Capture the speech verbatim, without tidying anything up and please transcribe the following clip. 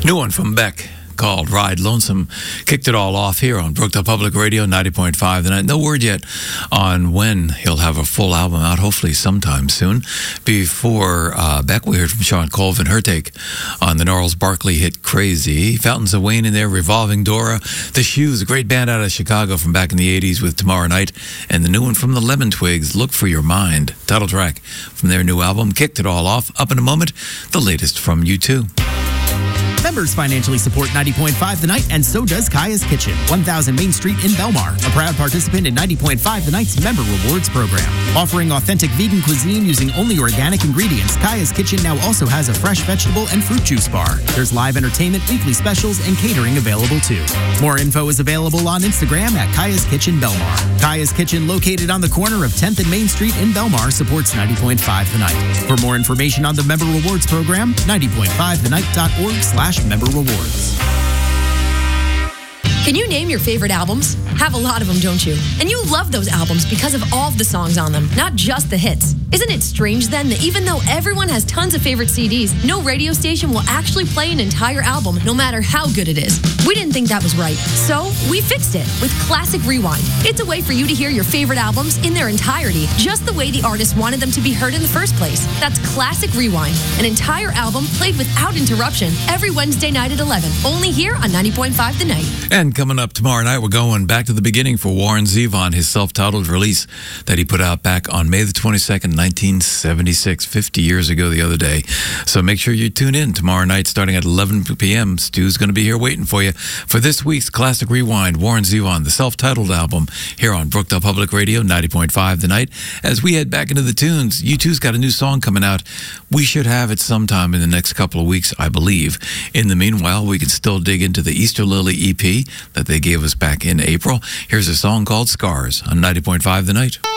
New one from Beck called Ride Lonesome. Kicked it all off here on Brookdale Public Radio, ninety point five The Night. No word yet on when he'll have a full album out, hopefully sometime soon. Before uh, Beck, we heard from Sean Colvin, her take on the Gnarls Barkley hit Crazy. Fountains of Wayne in there, Revolving Dora. The Shoes, a great band out of Chicago from back in the eighties with Tomorrow Night. And the new one from the Lemon Twigs, Look for Your Mind. Title track from their new album. Kicked it all off. Up in a moment, the latest from U two. Members financially support ninety point five The Night, and so does Kaya's Kitchen, one thousand Main Street in Belmar, a proud participant in ninety point five The Night's Member Rewards program. Offering authentic vegan cuisine using only organic ingredients, Kaya's Kitchen now also has a fresh vegetable and fruit juice bar. There's live entertainment, weekly specials, and catering available too. More info is available on Instagram at Kaya's Kitchen Belmar. Kaya's Kitchen, located on the corner of tenth and Main Street in Belmar, supports ninety point five The Night. For more information on the Member Rewards program, ninety point five the night dot org slash member rewards. Can you name your favorite albums? Have a lot of them, don't you? And you love those albums because of all of the songs on them, not just the hits. Isn't it strange then that even though everyone has tons of favorite C Ds, no radio station will actually play an entire album no matter how good it is? We didn't think that was right, so we fixed it with Classic Rewind. It's a way for you to hear your favorite albums in their entirety, just the way the artist wanted them to be heard in the first place. That's Classic Rewind, an entire album played without interruption every Wednesday night at eleven, only here on ninety point five The Night. And coming up tomorrow night, we're going back to the beginning for Warren Zevon, his self-titled release that he put out back on May the twenty-second, nineteen seventy-six, fifty years ago the other day. So make sure you tune in tomorrow night starting at eleven p.m. Stu's going to be here waiting for you for this week's Classic Rewind, Warren Zevon, the self-titled album here on Brookdale Public Radio, ninety point five The Night. As we head back into the tunes, U two's got a new song coming out. We should have it sometime in the next couple of weeks, I believe. In the meanwhile, we can still dig into the Easter Lily E P that they gave us back in April. Here's a song called Scars on ninety point five The Night.